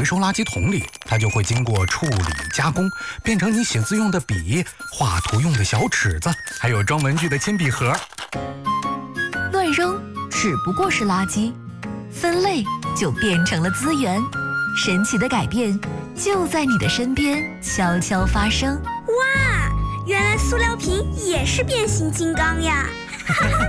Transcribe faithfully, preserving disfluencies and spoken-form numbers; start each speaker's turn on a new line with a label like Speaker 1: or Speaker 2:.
Speaker 1: 收垃圾桶里，它就会经过处理加工，变成你写字用的笔、画图用的小尺子，还有装文具的铅笔盒。
Speaker 2: 乱扔只不过是垃圾，分类就变成了资源。神奇的改变就在你的身边悄悄发生。
Speaker 3: 哇，原来塑料瓶也是变形金刚呀！